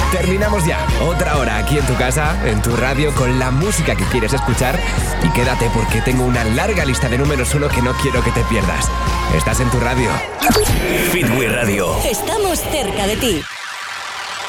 Terminamos ya. Otra hora aquí en tu casa, en tu radio, con la música que quieres escuchar. Y quédate porque tengo una larga lista de números 1 que no quiero que te pierdas. Estás en tu radio. Fitway Radio. Estamos cerca de ti.